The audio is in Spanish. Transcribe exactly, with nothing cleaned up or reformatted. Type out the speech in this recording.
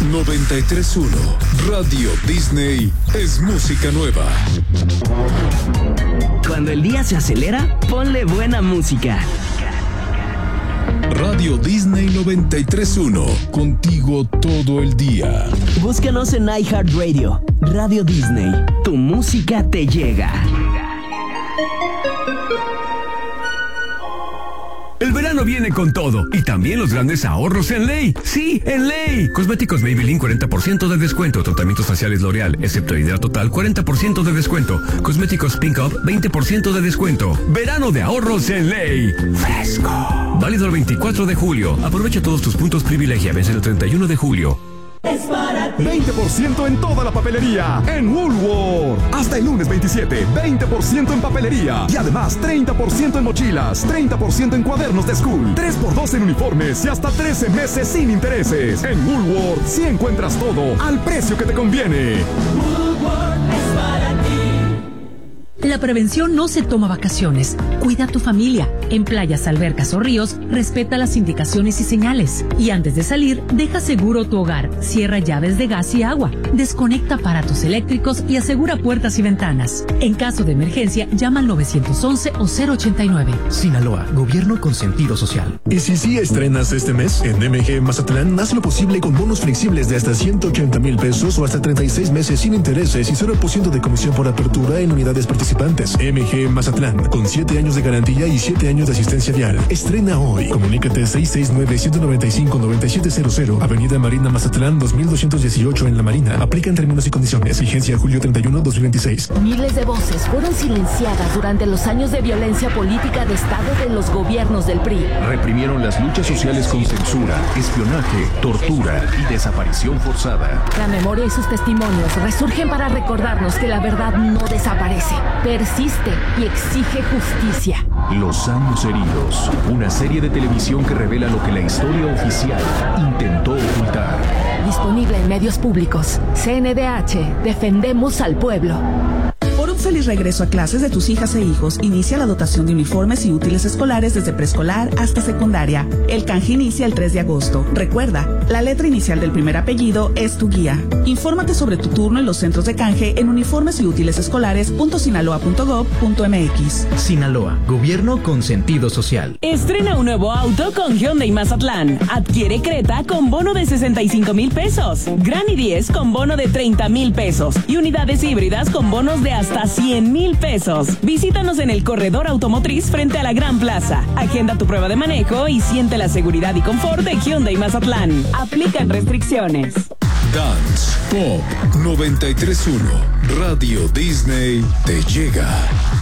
noventa y tres punto uno Radio Disney es música nueva. Cuando el día se acelera, ponle buena música. Radio Disney noventa y tres punto uno, contigo todo el día. Búscanos en iHeartRadio. Radio Disney, tu música te llega. El verano viene con todo y también los grandes ahorros en Ley. Sí, en Ley. Cosméticos Maybelline cuarenta por ciento de descuento. Tratamientos faciales L'Oreal, excepto Hidra Total, cuarenta por ciento de descuento. Cosméticos Pink Up, veinte por ciento de descuento. Verano de ahorros en Ley. Fresco. Válido el veinticuatro de julio. Aprovecha todos tus puntos privilegia. Vence el treinta y uno de julio. Es para ti. veinte por ciento en toda la papelería en Woolworth. Hasta el lunes veintisiete, veinte por ciento en papelería. Y además treinta por ciento en mochilas, treinta por ciento en cuadernos de school, tres por dos en uniformes y hasta trece meses sin intereses. En Woolworth sí encuentras todo al precio que te conviene. Woolworth es para ti. La prevención no se toma vacaciones. Cuida a tu familia. En playas, albercas o ríos, respeta las indicaciones y señales. Y antes de salir, deja seguro tu hogar. Cierra llaves de gas y agua. Desconecta aparatos eléctricos y asegura puertas y ventanas. En caso de emergencia, llama al nueve once o cero ochenta y nueve. Sinaloa, gobierno con sentido social. ¿Y si sí estrenas este mes? En M G Mazatlán, haz lo posible con bonos flexibles de hasta ciento ochenta mil pesos o hasta treinta y seis meses sin intereses y cero por ciento de comisión por apertura en unidades participantes. M G Mazatlán, con siete años de garantía y siete años de asistencia vial. Estrena hoy. Comunícate seis seis nueve, uno nueve cinco, nueve siete cero cero, Avenida Marina Mazatlán dos mil doscientos dieciocho en La Marina. Aplican términos y condiciones. Vigencia julio treinta y uno, dos mil veintiséis. Miles de voces fueron silenciadas durante los años de violencia política de Estado de los gobiernos del P R I. Reprimieron las luchas sociales con censura, espionaje, tortura y desaparición forzada. La memoria y sus testimonios resurgen para recordarnos que la verdad no desaparece, persiste y exige justicia. Los años heridos, una serie de televisión que revela lo que la historia oficial intentó ocultar. Disponible en medios públicos. C N D H, defendemos al pueblo. Por un feliz regreso a clases de tus hijas e hijos, inicia la dotación de uniformes y útiles escolares desde preescolar hasta secundaria. El canje inicia el tres de agosto. Recuerda, la letra inicial del primer apellido es tu guía. Infórmate sobre tu turno en los centros de canje en uniformes y útiles escolares punto sinaloa punto gob punto mx. Sinaloa, gobierno con sentido social. Estrena un nuevo auto con Hyundai Mazatlán. Adquiere Creta con bono de sesenta y cinco mil pesos. Gran i diez con bono de treinta mil pesos. Y unidades híbridas con bonos de hasta cien mil pesos. Visítanos en el corredor automotriz frente a la Gran Plaza. Agenda tu prueba de manejo y siente la seguridad y confort de Hyundai Mazatlán. Aplican restricciones. Dance Pop noventa y tres punto uno Radio Disney te llega.